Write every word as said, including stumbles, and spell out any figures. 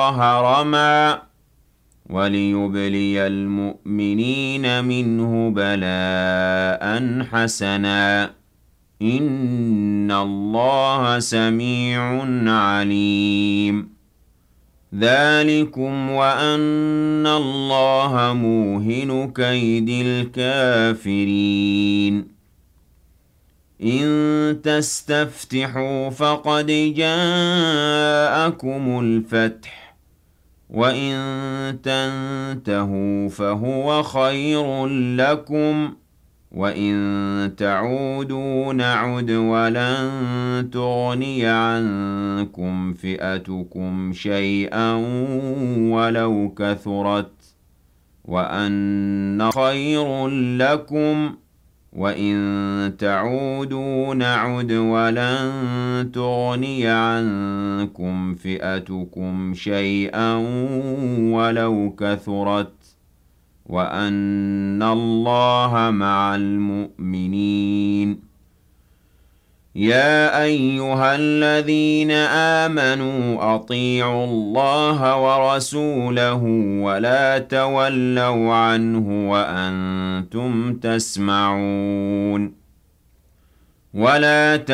رمى وليبلي المؤمنين منه بلاء حسنا إن الله سميع عليم ذلكم وأن الله موهن كيد الكافرين إن تستفتحوا فقد جاءكم الفتح وَإِن تَنْتَهُوا فَهُوَ خَيْرٌ لَكُمْ وَإِن تَعُودُوا نَعُدْ وَلَن تُغْنِيَ عَنكُمْ فِئَتُكُمْ شَيْئًا وَلَوْ كَثُرَتْ وَأَنَّ خَيْرٌ لَكُمْ وَإِن تَعُودُوا نَعُدْ وَلَن تُغْنِيَ عَنكُمْ فِئَتُكُمْ شَيْئًا وَلَوْ كَثُرَتْ وَأَنَّ اللَّهَ مَعَ الْمُؤْمِنِينَ يَا أَيُّهَا الَّذِينَ آمَنُوا أَطِيعُوا اللَّهَ وَرَسُولَهُ وَلَا تَوَلَّوْا عَنْهُ وَأَنْتُمْ تَسْمَعُونَ وَلَا